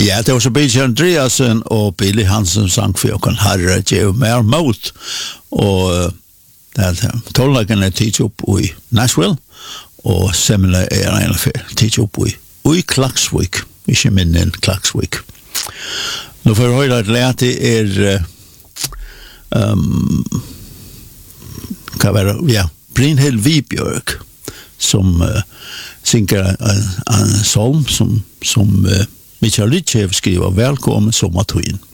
Ja, det var så Billy Andreasen og Billy Hansen sang for åkken herre, Geo mer mot, og tållegene tidlig opp i Nashville, og Semele en tidlig opp i Klaksvik, ikke minnen Klaksvik. Nå får jeg høre at lærte Brynhild Vibjørk, som synger en psalm som Michael Ritchev skriver, velkommen sommertøyen.